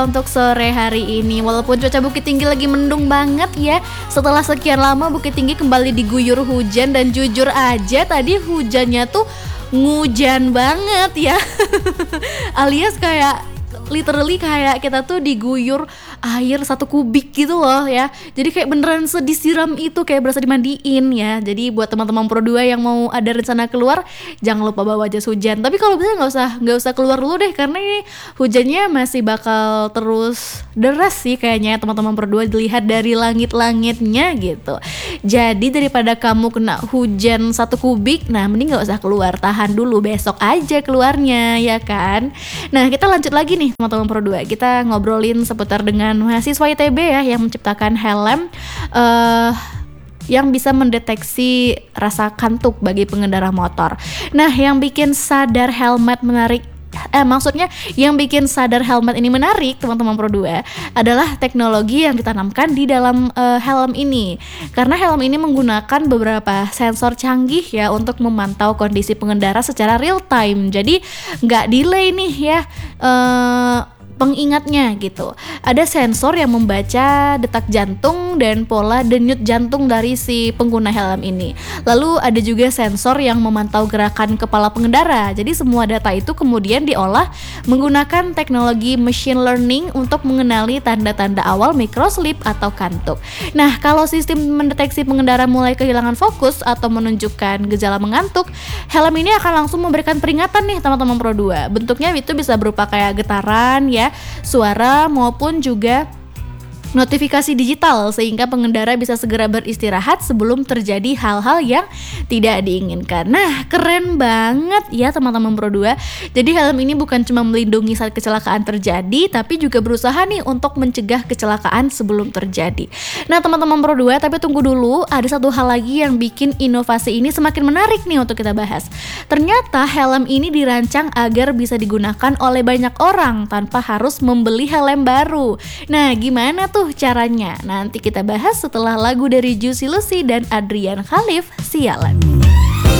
Untuk sore hari ini, walaupun cuaca Bukit Tinggi lagi mendung banget ya, setelah sekian lama Bukit Tinggi kembali diguyur hujan, dan jujur aja tadi hujannya tuh ngujan banget ya. Alias kayak literally kayak kita tuh diguyur air 1 kubik gitu loh ya. Jadi kayak beneran disiram itu, kayak berasa dimandiin ya. Jadi buat teman-teman Pro 2 yang mau ada rencana keluar, jangan lupa bawa jas hujan. Tapi kalau bisa nggak usah keluar dulu deh, karena ini hujannya masih bakal terus deras sih kayaknya teman-teman Pro 2 dilihat dari langit-langitnya gitu. Jadi daripada kamu kena hujan 1 kubik, nah mending nggak usah keluar, tahan dulu, besok aja keluarnya ya kan. Nah kita lanjut lagi nih teman-teman Pro 2, kita ngobrolin seputar dengan mahasiswa ITB ya yang menciptakan helm yang bisa mendeteksi rasa kantuk bagi pengendara motor. Nah, yang bikin sadar helmet menarik yang bikin sadar helmet ini menarik teman-teman Pro 2 adalah teknologi yang ditanamkan di dalam helm ini. Karena helm ini menggunakan beberapa sensor canggih ya untuk memantau kondisi pengendara secara real time. Jadi nggak delay nih ya pengingatnya gitu. Ada sensor yang membaca detak jantung dan pola denyut jantung dari si pengguna helm ini. Lalu ada juga sensor yang memantau gerakan kepala pengendara. Jadi semua data itu kemudian diolah menggunakan teknologi machine learning untuk mengenali tanda-tanda awal microslip atau kantuk. Nah, kalau sistem mendeteksi pengendara mulai kehilangan fokus atau menunjukkan gejala mengantuk, helm ini akan langsung memberikan peringatan nih teman-teman Pro 2. Bentuknya itu bisa berupa kayak getaran ya, suara maupun juga notifikasi digital, sehingga pengendara bisa segera beristirahat sebelum terjadi hal-hal yang tidak diinginkan. Nah, keren banget ya teman-teman Pro 2. Jadi helm ini bukan cuma melindungi saat kecelakaan terjadi, tapi juga berusaha nih untuk mencegah kecelakaan sebelum terjadi. Nah teman-teman Pro 2, tapi tunggu dulu, ada satu hal lagi yang bikin inovasi ini semakin menarik nih untuk kita bahas. Ternyata helm ini dirancang agar bisa digunakan oleh banyak orang tanpa harus membeli helm baru. Nah, gimana tuh caranya? Nanti kita bahas setelah lagu dari Juicy Lucy dan Adrian Khalif, Sialan.